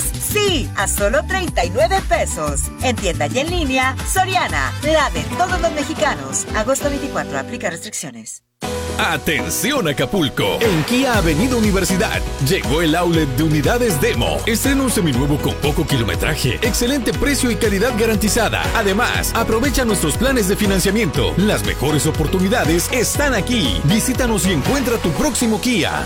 Sí, a solo 39 pesos. En tienda y en línea, Soriana, la de todos los mexicanos. Agosto 24, aplica restricciones. ¡Atención Acapulco! En Kia Avenida Universidad llegó el outlet de unidades Demo. Estrena un seminuevo con poco kilometraje, excelente precio y calidad garantizada. Además, aprovecha nuestros planes de financiamiento. Las mejores oportunidades están aquí. Visítanos y encuentra tu próximo Kia.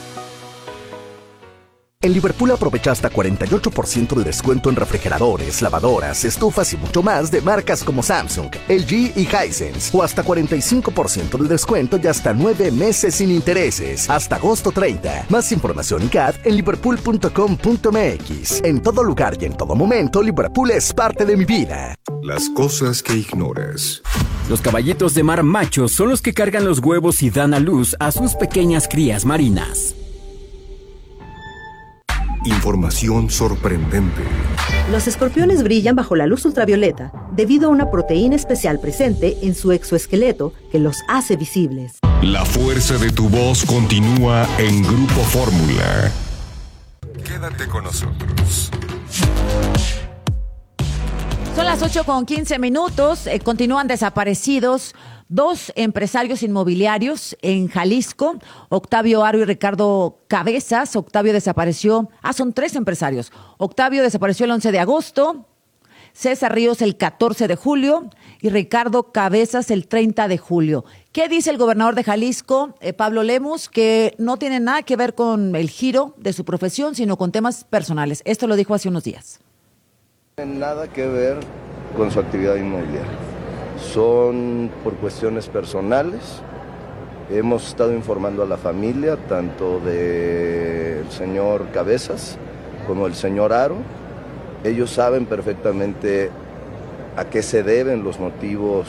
En Liverpool aprovecha hasta 48% de descuento en refrigeradores, lavadoras, estufas y mucho más de marcas como Samsung, LG y Hisense. O hasta 45% de descuento y hasta 9 meses sin intereses. Hasta agosto 30. Más información y CAD en liverpool.com.mx. En todo lugar y en todo momento, Liverpool es parte de mi vida. Las cosas que ignoras. Los caballitos de mar machos son los que cargan los huevos y dan a luz a sus pequeñas crías marinas. Información sorprendente. Los escorpiones brillan bajo la luz ultravioleta debido a una proteína especial presente en su exoesqueleto que los hace visibles. La fuerza de tu voz continúa en Grupo Fórmula. Quédate con nosotros. Son las 8:15. Continúan desaparecidos 2 empresarios inmobiliarios en Jalisco, Octavio Aro y Ricardo Cabezas. Octavio desapareció, son 3 empresarios. Octavio desapareció el 11 de agosto, César Ríos el 14 de julio y Ricardo Cabezas el 30 de julio. ¿Qué dice el gobernador de Jalisco, Pablo Lemus? Que no tiene nada que ver con el giro de su profesión, sino con temas personales. Esto lo dijo hace unos días. No tiene nada que ver con su actividad inmobiliaria. Son por cuestiones personales. Hemos estado informando a la familia, tanto del señor Cabezas como del señor Aro. Ellos saben perfectamente a qué se deben los motivos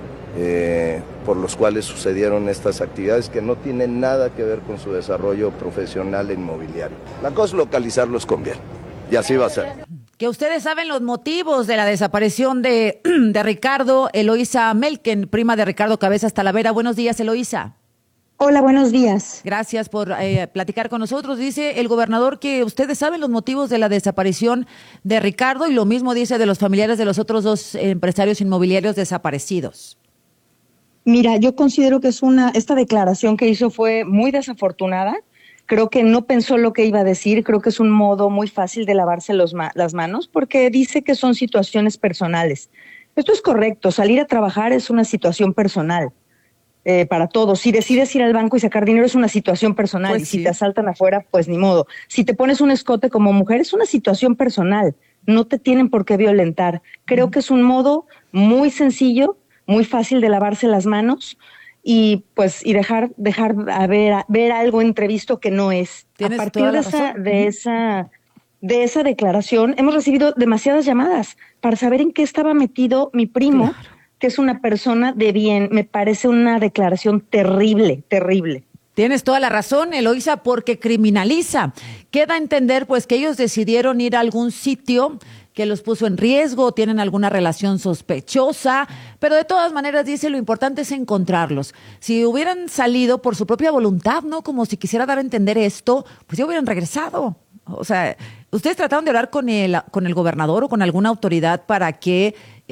por los cuales sucedieron estas actividades, que no tienen nada que ver con su desarrollo profesional e inmobiliario. La cosa es localizarlos con bien, y así va a ser. Que ustedes saben los motivos de la desaparición de Ricardo. Eloísa Melken, prima de Ricardo Cabezas Talavera. Buenos días, Eloísa. Hola, buenos días. Gracias por platicar con nosotros. Dice el gobernador que ustedes saben los motivos de la desaparición de Ricardo y lo mismo dice de los familiares de los otros 2 empresarios inmobiliarios desaparecidos. Mira, yo considero que esta declaración que hizo fue muy desafortunada. Creo que no pensó lo que iba a decir, creo que es un modo muy fácil de lavarse las manos porque dice que son situaciones personales. Esto es correcto, salir a trabajar es una situación personal para todos. Si decides ir al banco y sacar dinero es una situación personal, pues y si te asaltan afuera, pues ni modo. Si te pones un escote como mujer es una situación personal, no te tienen por qué violentar. Creo que es un modo muy sencillo, muy fácil de lavarse las manos, y dejar ver algo entrevisto que no es. A partir de esa declaración hemos recibido demasiadas llamadas para saber en qué estaba metido mi primo, claro, que es una persona de bien. Me parece una declaración terrible, terrible. Tienes toda la razón, Eloísa, porque criminaliza. Queda a entender pues que ellos decidieron ir a algún sitio que los puso en riesgo, tienen alguna relación sospechosa, pero de todas maneras dice lo importante es encontrarlos. Si hubieran salido por su propia voluntad, ¿no? Como si quisiera dar a entender esto, pues ya hubieran regresado. O sea, ¿ustedes trataron de hablar con el gobernador o con alguna autoridad para que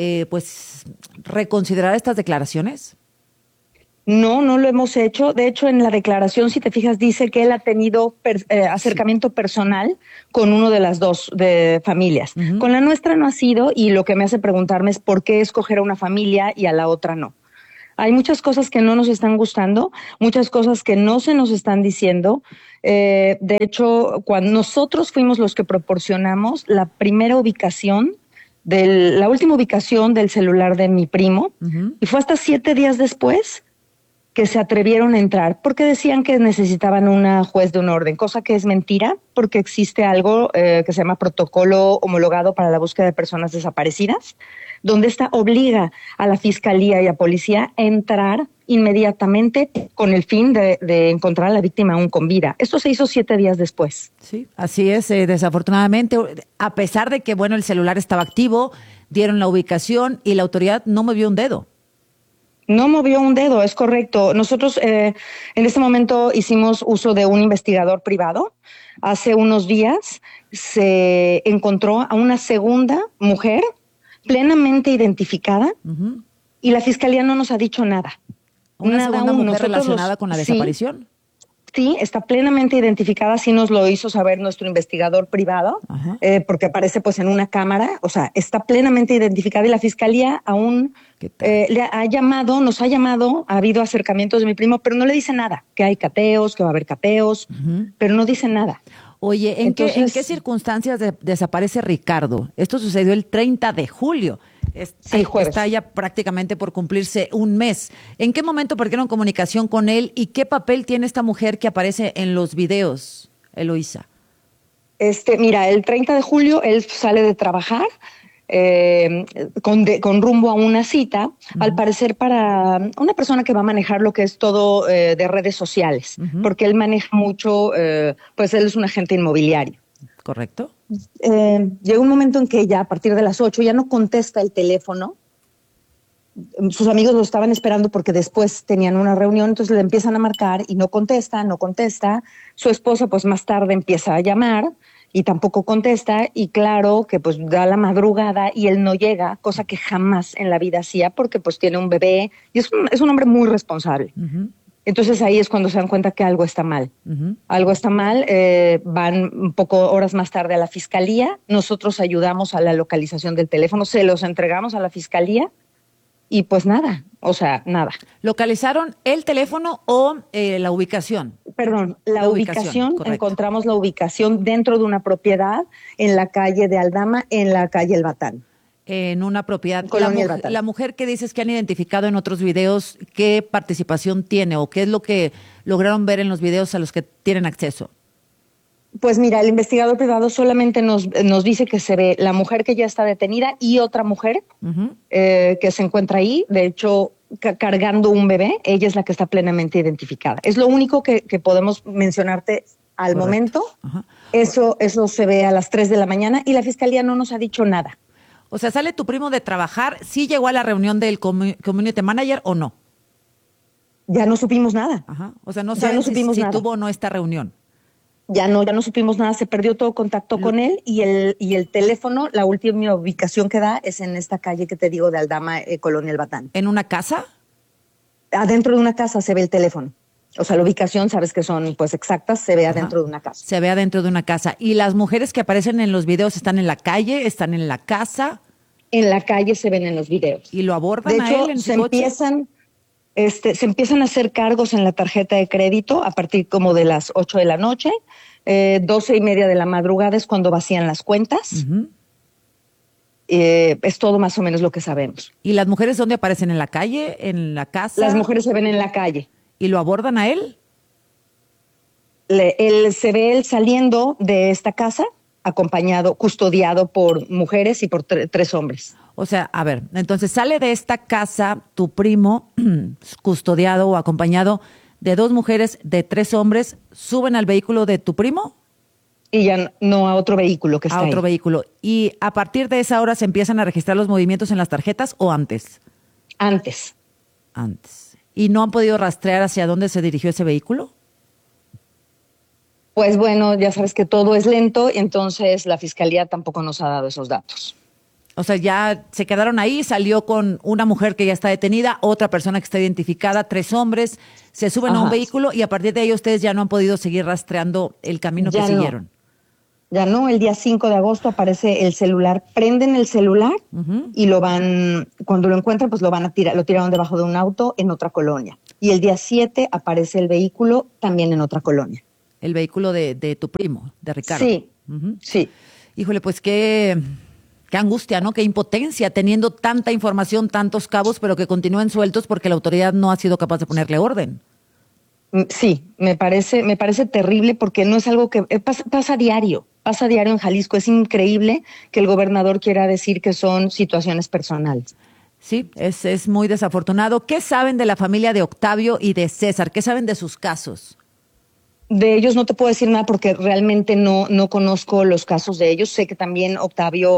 reconsiderara estas declaraciones? No lo hemos hecho. De hecho, en la declaración, si te fijas, dice que él ha tenido acercamiento personal con uno de las 2 familias. Uh-huh. Con la nuestra no ha sido, y lo que me hace preguntarme es por qué escoger a una familia y a la otra no. Hay muchas cosas que no nos están gustando, muchas cosas que no se nos están diciendo. De hecho, cuando nosotros fuimos los que proporcionamos la última ubicación del celular de mi primo, uh-huh, y fue hasta 7 días después que se atrevieron a entrar, porque decían que necesitaban una juez de un orden, cosa que es mentira, porque existe algo que se llama protocolo homologado para la búsqueda de personas desaparecidas, donde esta obliga a la fiscalía y a policía a entrar inmediatamente con el fin de encontrar a la víctima aún con vida. Esto se hizo 7 días después. Sí, así es, desafortunadamente, a pesar de que, el celular estaba activo, dieron la ubicación y la autoridad no movió un dedo. No movió un dedo, es correcto. Nosotros en este momento hicimos uso de un investigador privado. Hace unos días se encontró a una segunda mujer plenamente identificada y la fiscalía no nos ha dicho nada. ¿Una Nada segunda aún. mujer relacionada con la Sí. desaparición? Sí, está plenamente identificada, sí nos lo hizo saber nuestro investigador privado, porque aparece pues en una cámara, o sea, está plenamente identificada y la fiscalía aún nos ha llamado, ha habido acercamientos de mi primo, pero no le dice nada, que hay cateos, que va a haber cateos, pero no dice nada. Oye, ¿en qué circunstancias desaparece Ricardo? Esto sucedió el 30 de julio. Jueves. Está ya prácticamente por cumplirse un mes. ¿En qué momento perdieron comunicación con él y qué papel tiene esta mujer que aparece en los videos, Eloísa? Mira, el 30 de julio él sale de trabajar con rumbo a una cita, al parecer para una persona que va a manejar lo que es todo de redes sociales, porque él maneja mucho, pues él es un agente inmobiliario. ¿Correcto? Llegó un momento en que ya a partir de las 8 ya no contesta el teléfono. Sus amigos lo estaban esperando porque después tenían una reunión, entonces le empiezan a marcar y no contesta. Su esposa pues más tarde empieza a llamar y tampoco contesta, y claro que pues da la madrugada y él no llega, cosa que jamás en la vida hacía porque pues tiene un bebé y es un hombre muy responsable. Entonces ahí es cuando se dan cuenta que algo está mal. Algo está mal, van un poco horas más tarde a la fiscalía, nosotros ayudamos a la localización del teléfono, se los entregamos a la fiscalía y pues nada. ¿Localizaron el teléfono o la ubicación? Perdón, la ubicación, encontramos la ubicación dentro de una propiedad en la calle de Aldama, en la calle El Batán. En una propiedad. La mujer que dices que han identificado en otros videos, ¿qué participación tiene o qué es lo que lograron ver en los videos a los que tienen acceso? Pues mira, el investigador privado solamente nos dice que se ve la mujer que ya está detenida y otra mujer que se encuentra ahí, de hecho, cargando un bebé. Ella es la que está plenamente identificada. Es lo único que podemos mencionarte al momento. Eso se ve a las 3 de la mañana y la fiscalía no nos ha dicho nada. O sea, ¿sale tu primo de trabajar? ¿Sí llegó a la reunión del community manager o no? Ya no supimos nada. O sea, no saben si tuvo o no esta reunión. Ya no supimos nada, se perdió todo contacto con él y el teléfono, la última ubicación que da es en esta calle que te digo de Aldama, Colonia El Batán. ¿En una casa? Adentro de una casa se ve el teléfono. O sea, la ubicación, sabes que son pues exactas, se ve adentro de una casa. Se ve adentro de una casa. ¿Y las mujeres que aparecen en los videos están en la calle, están en la casa? En la calle se ven en los videos. ¿Y lo abordan a él en su coche? Se empiezan a hacer cargos en la tarjeta de crédito a partir como de las 8 de la noche, 12:30 de la madrugada es cuando vacían las cuentas. Es todo más o menos lo que sabemos. ¿Y las mujeres dónde aparecen? ¿En la calle? ¿En la casa? Las mujeres se ven en la calle. ¿Y lo abordan a él? Se ve él saliendo de esta casa acompañado, custodiado por mujeres y por 3 hombres. O sea, a ver, entonces sale de esta casa tu primo, custodiado o acompañado de 2 mujeres, de 3 hombres, ¿suben al vehículo de tu primo? Y ya no a otro vehículo que está ahí. A otro vehículo. ¿Y a partir de esa hora se empiezan a registrar los movimientos en las tarjetas o antes? Antes. ¿Y no han podido rastrear hacia dónde se dirigió ese vehículo? Pues bueno, ya sabes que todo es lento, entonces la fiscalía tampoco nos ha dado esos datos. O sea, ya se quedaron ahí, salió con una mujer que ya está detenida, otra persona que está identificada, 3 hombres, se suben a un vehículo y a partir de ahí ustedes ya no han podido seguir rastreando el camino que siguieron. Ya no, el día 5 de agosto aparece el celular, prenden el celular y cuando lo encuentran, pues lo tiraron debajo de un auto en otra colonia. Y el día 7 aparece el vehículo también en otra colonia. El vehículo de tu primo, de Ricardo. Sí, sí. Híjole, pues qué angustia, ¿no? Qué impotencia, teniendo tanta información, tantos cabos, pero que continúen sueltos porque la autoridad no ha sido capaz de ponerle orden. Sí, me parece terrible porque no es algo que pasa diario en Jalisco. Es increíble que el gobernador quiera decir que son situaciones personales. Sí, es muy desafortunado. ¿Qué saben de la familia de Octavio y de César? ¿Qué saben de sus casos? De ellos no te puedo decir nada porque realmente no conozco los casos de ellos. Sé que también Octavio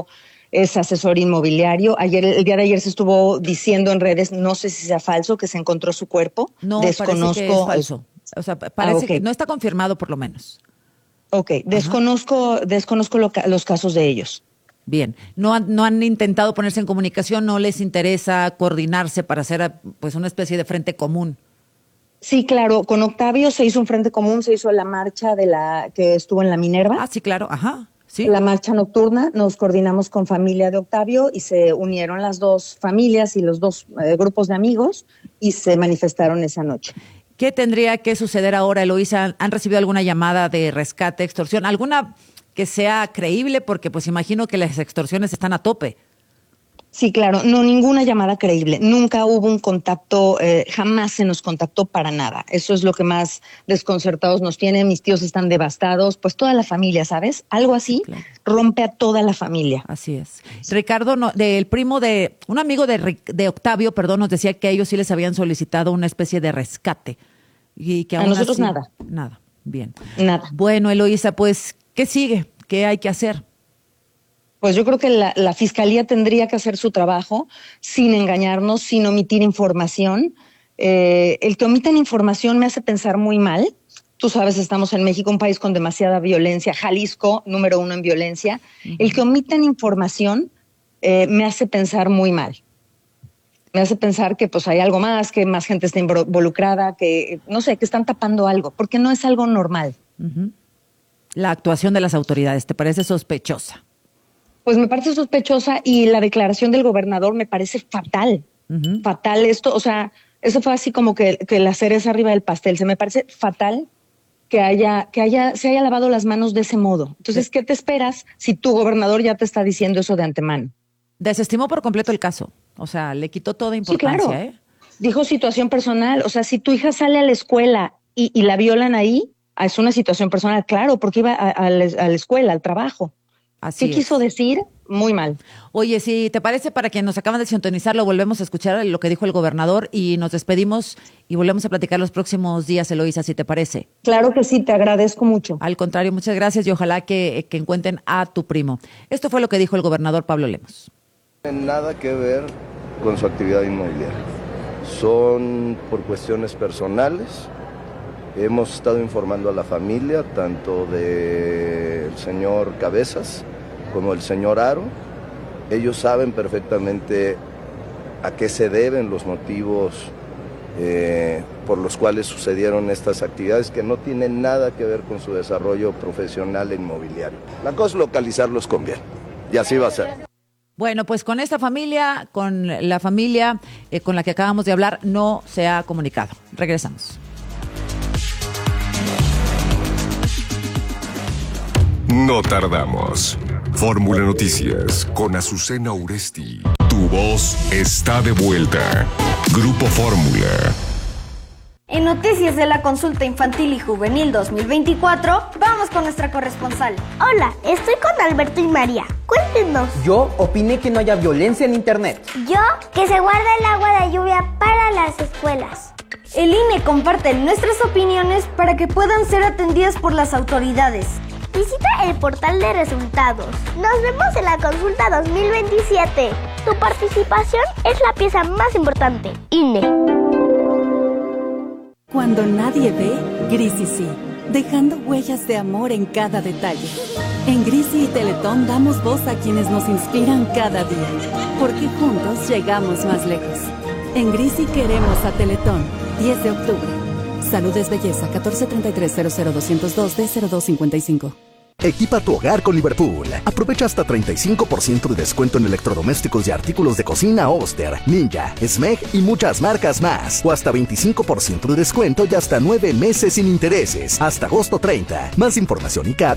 es asesor inmobiliario. El día de ayer se estuvo diciendo en redes, no sé si sea falso, que se encontró su cuerpo. No, desconozco. parece que es falso. O sea, parece que no está confirmado por lo menos. Ok, desconozco los casos de ellos. Bien, no han intentado ponerse en comunicación, no les interesa coordinarse para hacer pues una especie de frente común. Sí, claro, con Octavio se hizo un frente común, se hizo la marcha que estuvo en la Minerva. Ah, sí, claro, ajá. Sí. La marcha nocturna, nos coordinamos con familia de Octavio y se unieron las dos familias y los dos grupos de amigos y se manifestaron esa noche. ¿Qué tendría que suceder ahora, Eloísa? ¿Han recibido alguna llamada de rescate, extorsión? ¿Alguna que sea creíble? Porque pues imagino que las extorsiones están a tope. Sí, claro, no, ninguna llamada creíble. Nunca hubo un contacto, jamás se nos contactó para nada. Eso es lo que más desconcertados nos tiene. Mis tíos están devastados, pues toda la familia, ¿sabes? Algo así rompe a toda la familia. Así es. Ricardo, un amigo de Octavio, nos decía que ellos sí les habían solicitado una especie de rescate. Y que a nosotros nada. Nada, bien. Nada. Bueno, Eloísa, pues, ¿qué sigue? ¿Qué hay que hacer? Pues yo creo que la Fiscalía tendría que hacer su trabajo sin engañarnos, sin omitir información. El que omitan información me hace pensar muy mal. Tú sabes, estamos en México, un país con demasiada violencia. Jalisco, número 1 en violencia. El que omitan información me hace pensar muy mal. Me hace pensar que pues hay algo más, que más gente está involucrada, que no sé, que están tapando algo, porque no es algo normal. La actuación de las autoridades, ¿te parece sospechosa? Pues me parece sospechosa y la declaración del gobernador me parece fatal. Fatal esto, o sea, eso fue así como que la cereza arriba del pastel. Se me parece fatal que se haya lavado las manos de ese modo. Entonces, ¿qué te esperas si tu gobernador ya te está diciendo eso de antemano? Desestimó por completo el caso. O sea, le quitó toda importancia. Sí, claro. Dijo situación personal. O sea, si tu hija sale a la escuela y la violan ahí, es una situación personal, claro, porque iba a la escuela, al trabajo. Así ¿Qué quiso decir? Muy mal. Oye, si te parece, para quienes nos acaban de sintonizar, lo volvemos a escuchar lo que dijo el gobernador y nos despedimos y volvemos a platicar los próximos días, Eloísa, si te parece. Claro que sí, te agradezco mucho. Al contrario, muchas gracias y ojalá que encuentren a tu primo. Esto fue lo que dijo el gobernador Pablo Lemos. No tiene nada que ver con su actividad inmobiliaria. Son por cuestiones personales. Hemos estado informando a la familia, tanto del señor Cabezas como del señor Aro. Ellos saben perfectamente a qué se deben los motivos por los cuales sucedieron estas actividades, que no tienen nada que ver con su desarrollo profesional e inmobiliario. La cosa es localizarlos con bien, y así va a ser. Bueno, pues con esta familia, con la familia con la que acabamos de hablar, no se ha comunicado. Regresamos. No tardamos. Fórmula Noticias con Azucena Uresti. Tu voz está de vuelta. Grupo Fórmula. En Noticias de la Consulta Infantil y Juvenil 2024, vamos con nuestra corresponsal. Hola, estoy con Alberto y María. Cuéntenos. Yo opiné que no haya violencia en internet. Yo, que se guarde el agua de lluvia para las escuelas. El INE comparte nuestras opiniones para que puedan ser atendidas por las autoridades. Visita el portal de resultados. Nos vemos en la consulta 2027. Tu participación es la pieza más importante. INE. Cuando nadie ve, Grisi sí, dejando huellas de amor en cada detalle. En Grisi y Teletón damos voz a quienes nos inspiran cada día, porque juntos llegamos más lejos. En Grisi queremos a Teletón. 10 de octubre. Salud es belleza. 1433-00202-D0255. Equipa tu hogar con Liverpool. Aprovecha hasta 35% de descuento en electrodomésticos y artículos de cocina Oster, Ninja, Smeg y muchas marcas más. O hasta 25% de descuento y hasta 9 meses sin intereses. Hasta agosto 30. Más información y CAT